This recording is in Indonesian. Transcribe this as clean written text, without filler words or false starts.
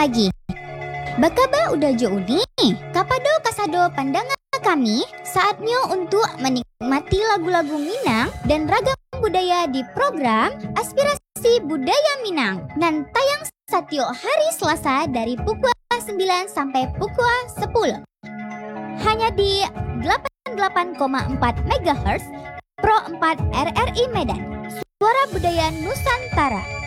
pagi. Bakaba udah jo uni, kapado kasado pandangan kami, saatnya untuk menikmati lagu-lagu Minang dan ragam budaya di program Aspirasi Budaya Minang dan tayang setiap hari Selasa dari pukul 9 sampai pukul 10. Hanya di 88,4 MHz Pro 4 RRI Medan. Suara Budaya Nusantara.